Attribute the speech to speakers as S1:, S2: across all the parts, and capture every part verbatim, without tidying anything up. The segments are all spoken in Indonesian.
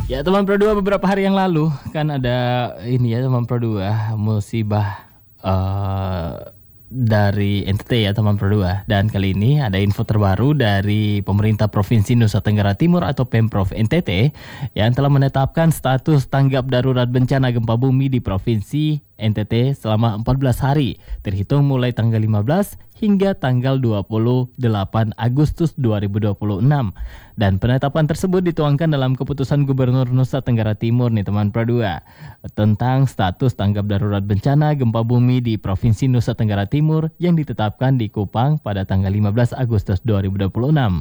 S1: Ya teman Pro dua, beberapa hari yang lalu kan ada ini ya teman Pro dua, musibah uh, dari N T T ya teman Pro dua. Dan kali ini ada info terbaru dari pemerintah Provinsi Nusa Tenggara Timur atau Pemprov N T T yang telah menetapkan status tanggap darurat bencana gempa bumi di Provinsi N T T selama empat belas hari, terhitung mulai tanggal lima belas hingga tanggal dua puluh delapan Agustus dua ribu dua puluh enam. Dan penetapan tersebut dituangkan dalam keputusan Gubernur Nusa Tenggara Timur nih teman Pro dua tentang status tanggap darurat bencana gempa bumi di Provinsi Nusa Tenggara Timur yang ditetapkan di Kupang pada tanggal lima belas Agustus dua ribu dua puluh enam.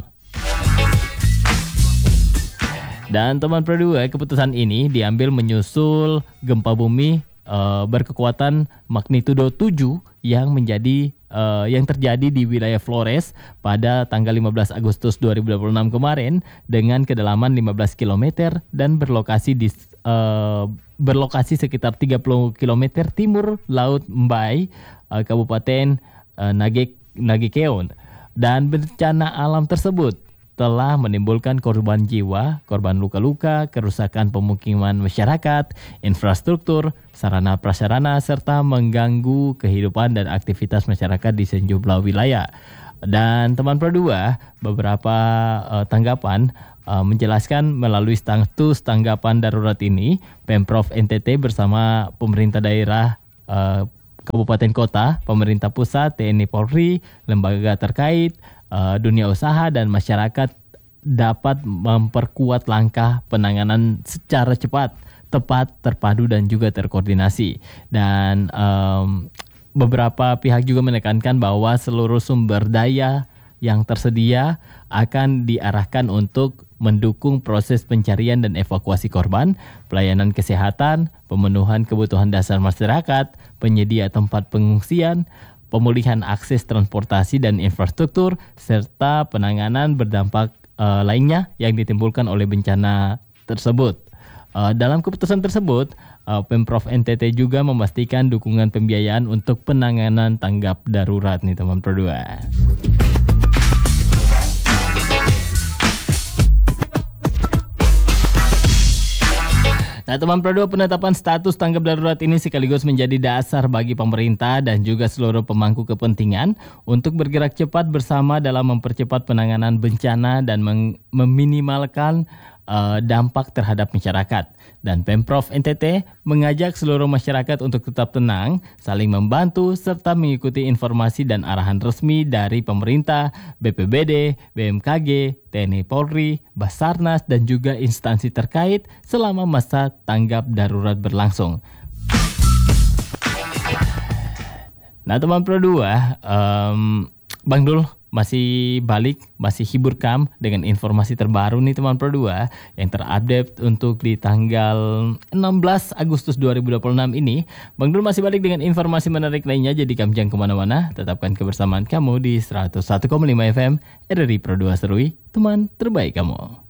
S1: Dan teman Pro dua, keputusan ini diambil menyusul gempa bumi uh, berkekuatan magnitudo tujuh yang menjadi uh, yang terjadi di wilayah Flores pada tanggal lima belas Agustus dua ribu dua puluh enam kemarin dengan kedalaman lima belas kilometer dan berlokasi di uh, berlokasi sekitar tiga puluh kilometer timur Laut Mbai, uh, Kabupaten uh, Nagek Nagekeon. Dan bencana alam tersebut telah menimbulkan korban jiwa, korban luka-luka, kerusakan pemukiman masyarakat, infrastruktur, sarana prasarana, serta mengganggu kehidupan dan aktivitas masyarakat di sejumlah wilayah. Dan teman Pro dua, beberapa uh, tanggapan uh, menjelaskan melalui status tanggapan darurat ini, Pemprov N T T bersama pemerintah daerah, uh, kabupaten kota, pemerintah pusat, T N I Polri, lembaga terkait, Uh, dunia usaha dan masyarakat dapat memperkuat langkah penanganan secara cepat, tepat, terpadu dan juga terkoordinasi. Dan um, beberapa pihak juga menekankan bahwa seluruh sumber daya yang tersedia akan diarahkan untuk mendukung proses pencarian dan evakuasi korban, pelayanan kesehatan, pemenuhan kebutuhan dasar masyarakat, penyedia tempat pengungsian, pemulihan akses transportasi dan infrastruktur, serta penanganan berdampak uh, lainnya yang ditimbulkan oleh bencana tersebut. Uh, dalam keputusan tersebut, uh, Pemprov N T T juga memastikan dukungan pembiayaan untuk penanganan tanggap darurat nih teman Pro dua. Nah teman Pro dua, penetapan status tanggap darurat ini sekaligus menjadi dasar bagi pemerintah dan juga seluruh pemangku kepentingan untuk bergerak cepat bersama dalam mempercepat penanganan bencana dan meng- meminimalkan uh, dampak terhadap masyarakat. Dan Pemprov N T T mengajak seluruh masyarakat untuk tetap tenang, saling membantu, serta mengikuti informasi dan arahan resmi dari pemerintah, B P B D, B M K G, T N I Polri, Basarnas, dan juga instansi terkait selama masa tanggap darurat berlangsung. Nah teman Pro dua, um, Bang Dul masih balik, masih hibur kam dengan informasi terbaru nih teman Pro dua yang terupdate untuk di tanggal enam belas Agustus dua ribu dua puluh enam ini. Bang Dul masih balik dengan informasi menarik lainnya, jadi kamu jangan kemana-mana, tetapkan kebersamaan kamu di seratus satu koma lima F M R R I Pro dua Serui, teman terbaik kamu.